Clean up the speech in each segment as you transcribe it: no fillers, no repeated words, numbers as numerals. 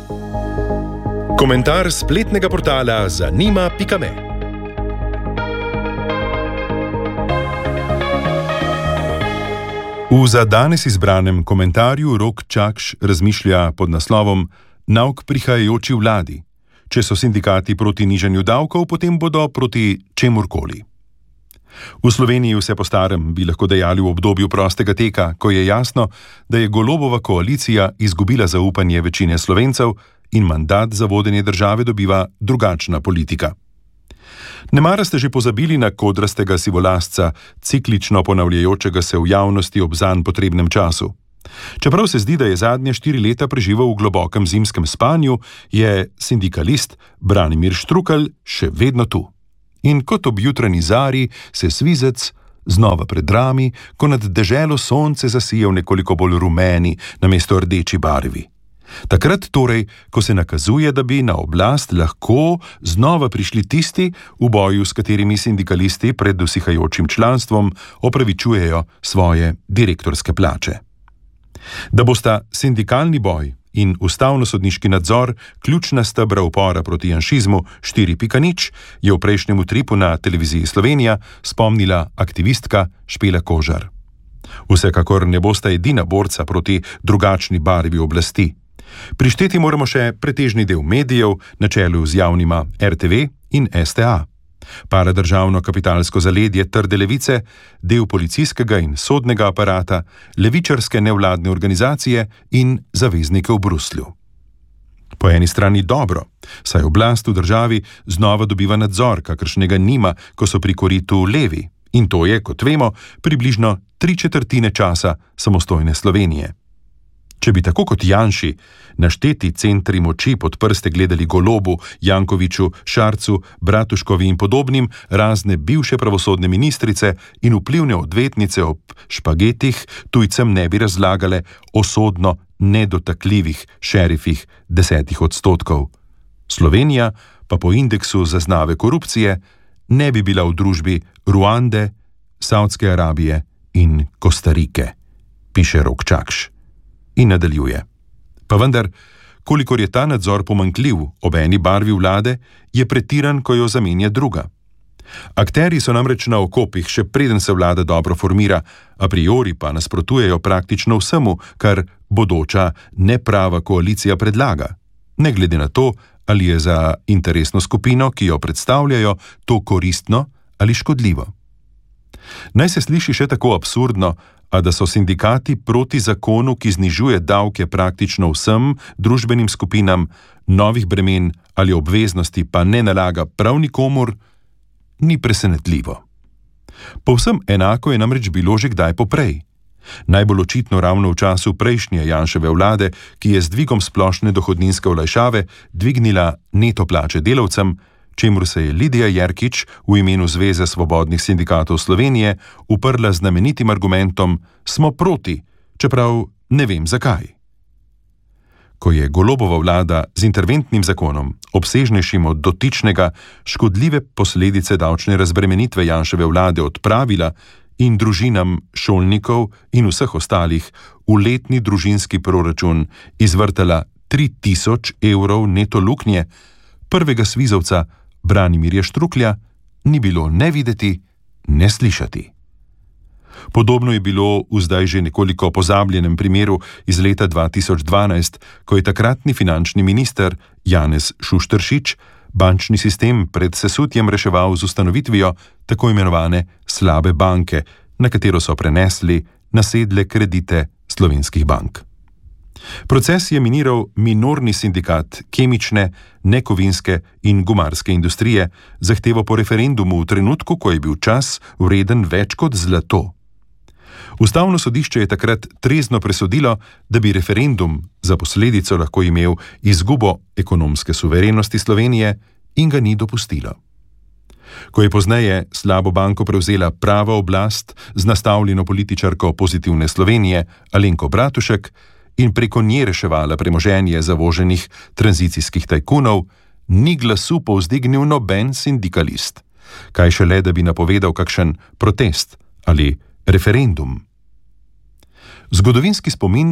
Komentar spletnega portala Zanima.me. V za danes izbranem komentarju Rok Čakš razmišlja pod naslovom Nauk prihajajoči vladi. Če so sindikati proti nižanju davkov, potem bodo proti čemurkoli. V Sloveniji vse po starem bi lahko dejali v obdobju prostega teka, ko je jasno, da je Golobova koalicija izgubila zaupanje večine Slovencev in mandat za vodenje države dobiva drugačna politika. Nemara ste že pozabili na kodrastega sivolasca, ciklično ponavljajočega se v javnosti ob zanj potrebnem času. Čeprav se zdi, da je zadnje 4 leta preživel v globokem zimskem spanju, je sindikalist Branimir Štrukelj še vedno tu. In kot ob jutranji zari se svizec znova predrami, ko nad deželo sonce zasije v nekoliko bolj rumeni namesto rdeči barvi. Takrat torej, ko se nakazuje, da bi na oblast lahko znova prišli tisti, v boju s katerimi sindikalisti pred usihajočim članstvom opravičujejo svoje direktorske plače. Da bosta sindikalni boj in ustavno-sodniški nadzor ključna stebra upora proti janšizmu 4.0, je v prejšnjem utripu na televiziji Slovenija spomnila aktivistka Špela Kožar. Vsekakor ne bosta edina borca proti drugačni barvi oblasti. Prišteti moramo še pretežni del medijev, na čelu z javnima RTV in STA. Paradržavno kapitalsko zaledje trde levice, del policijskega in sodnega aparata, levičarske nevladne organizacije in zaveznike v Bruslju. Po eni strani dobro, saj oblast v državi znova dobiva nadzor, kakršnega nima, ko so pri koritu levi, in to je, kot vemo, približno 3/4 časa samostojne Slovenije. Če bi tako kot Janši našteti centri moči pod prste gledali Golobu, Jankoviću, Šarcu, Bratuškovi in podobnim, razne bivše pravosodne ministrice in vplivne odvetnice ob špagetih tujcem ne bi razlagale o sodno nedotakljivih šerifih 10%. Slovenija pa po indeksu zaznave korupcije ne bi bila v družbi Ruande, Saudske Arabije in Kostarike, piše Rok Čakš. In nadaljuje. Pa vendar, kolikor je ta nadzor pomanjkljiv ob eni barvi vlade, je pretiran, ko jo zamenja druga. Akteri so namreč na okopih, še preden se vlada dobro formira, a priori pa nasprotujejo praktično vsemu, kar bodoča neprava koalicija predlaga, ne glede na to, ali je za interesno skupino, ki jo predstavljajo, to koristno ali škodljivo. Naj se sliši še tako absurdno, a da so sindikati proti zakonu, ki znižuje davke praktično vsem družbenim skupinam, novih bremen ali obveznosti pa ne nalaga prav nikomur, ni presenetljivo. Povsem enako je namreč bilo že kdaj poprej. Najbolj očitno ravno v času prejšnje Janševe vlade, ki je z dvigom splošne dohodninske olajšave dvignila neto plače delavcem, čemur se je Lidija Jerkič v imenu Zveze svobodnih sindikatov Slovenije uprla znamenitim argumentom "smo proti", čeprav ne vem zakaj. Ko je Golobova vlada z interventnim zakonom, obsežnejšim od dotičnega, škodljive posledice davčne razbremenitve Janševe vlade odpravila in družinam šolnikov in vseh ostalih v letni družinski proračun izvrtala 3000 evrov neto luknje, prvega svizovca Branimirja Štruklja ni bilo ne videti, ne slišati. Podobno je bilo v zdaj že nekoliko pozabljenem primeru iz leta 2012, ko je takratni finančni minister Janez Šušteršič bančni sistem pred sesutjem reševal z ustanovitvijo tako imenovane slabe banke, na katero so prenesli nasedle kredite slovenskih bank. Proces je miniral minorni sindikat kemične, nekovinske in gumarske industrije, zahtevo po referendumu v trenutku, ko je bil čas vreden več kot zlato. Ustavno sodišče je takrat trezno presodilo, da bi referendum za posledico lahko imel izgubo ekonomske suverenosti Slovenije in ga ni dopustilo. Ko je pozneje slabo banko prevzela prava oblast z nastavljeno političarko Pozitivne Slovenije Alenko Bratušek in preko nje reševala premoženje zavoženih tranzicijskih tajkunov, ni glasu povzdignil noben sindikalist. Kaj šele, da bi napovedal kakšen protest ali referendum. Zgodovinski spomin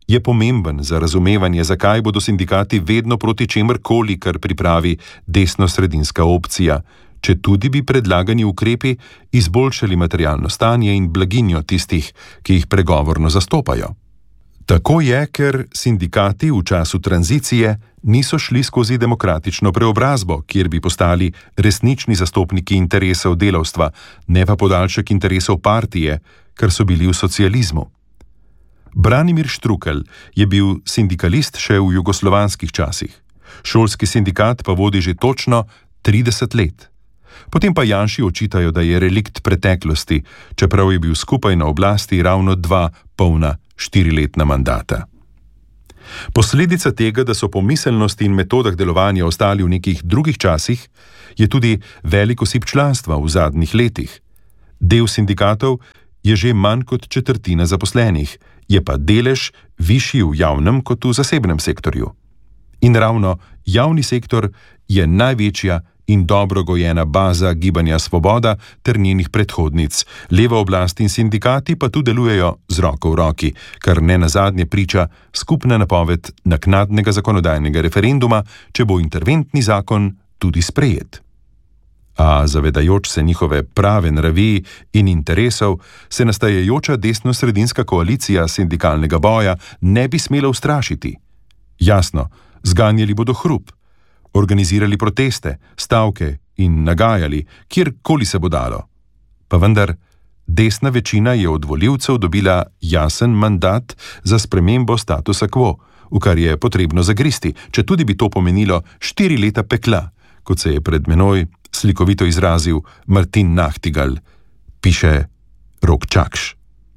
je pomemben za razumevanje, zakaj bodo sindikati vedno proti čemurkoli, kar pripravi desno-sredinska opcija, če tudi bi predlagani ukrepi izboljšali materialno stanje in blaginjo tistih, ki jih pregovorno zastopajo. Tako je, ker sindikati v času tranzicije niso šli skozi demokratično preobrazbo, kjer bi postali resnični zastopniki interesov delavstva, ne pa podaljšek interesov partije, kar so bili v socializmu. Branimir Štrukelj je bil sindikalist še v jugoslovanskih časih. Šolski sindikat pa vodi že točno 30 let. Potem pa Janši očitajo, da je relikt preteklosti, čeprav je bil skupaj na oblasti ravno 2 polna 4-letna mandata. Posledica tega, da so po miselnosti in metodah delovanja ostali v nekih drugih časih, je tudi velik osip članstva v zadnjih letih. Del sindikatov je že manj kot četrtina zaposlenih, je pa delež višji v javnem kot v zasebnem sektorju. In ravno javni sektor je največja in dobro gojena baza Gibanja Svoboda ter njenih predhodnic. Leva oblast in sindikati pa tu delujejo z roko v roki, kar ne nazadnje priča skupna napoved naknadnega zakonodajnega referenduma, če bo interventni zakon tudi sprejet. A zavedajoč se njihove prave naravi in interesov, se nastajajoča desno-sredinska koalicija sindikalnega boja ne bi smela ustrašiti. Jasno, zganjali bodo hrup, organizirali proteste, stavke in nagajali, kjerkoli se bo dalo. Pa vendar, desna večina je od volivcev dobila jasen mandat za spremembo statusa quo, v kar je potrebno zagristi, če tudi bi to pomenilo 4 leta pekla, kot se je pred menoj slikovito izrazil Martin Nachtigal, piše Rok Čakš.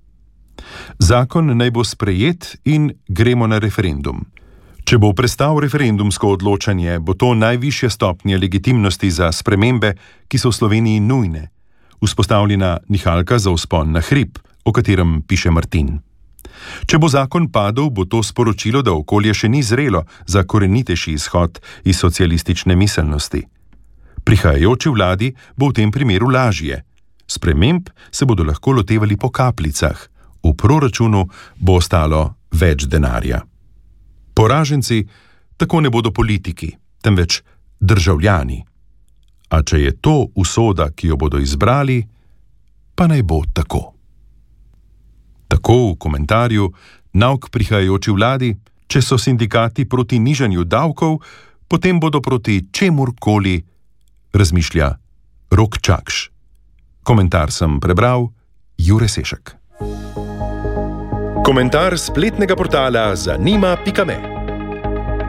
Zakon naj bo sprejet in gremo na referendum. Če bo prestal referendumsko odločanje, bo to najvišja stopnja legitimnosti za spremembe, ki so v Sloveniji nujne. Vzpostavljena nihalka za vzpon na hrib, o katerem piše Martin. Če bo zakon padel, bo to sporočilo, da okolje še ni zrelo za korenitejši izhod iz socialistične miselnosti. Prihajajoči vladi bo v tem primeru lažje. Sprememb se bodo lahko lotevali po kapljicah. V proračunu bo ostalo več denarja. Poraženci tako ne bodo politiki, temveč državljani. A če je to usoda, ki jo bodo izbrali, pa naj bo tako. Tako v komentarju nauk prihajajoči vladi, če so sindikati proti nižanju davkov, potem bodo proti čemurkoli, razmišlja Rok Čakš. Komentar sem prebral Jure Sešek. Komentar spletnega portala zanima.me